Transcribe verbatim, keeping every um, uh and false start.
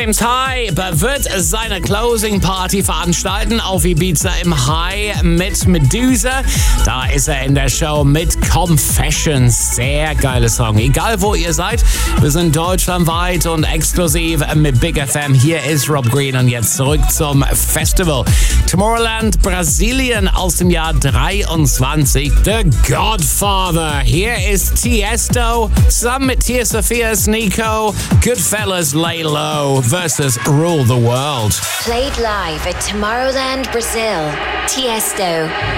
James Hype wird seine Closing Party veranstalten auf Ibiza im High mit Medusa. Da ist er in der Show mit Confessions. Sehr geiler Song. Egal wo ihr seid, wir sind deutschlandweit und exklusiv mit Big F M. Hier ist Rob Green und jetzt zurück zum Festival. Tomorrowland, Brasilien aus dem Jahr dreiundzwanzig. The Godfather. Hier ist Tiesto zusammen mit Tia Sophia's Nico. Goodfellas Lay Low versus Rule the World. Played live at Tomorrowland, Brazil. Tiesto.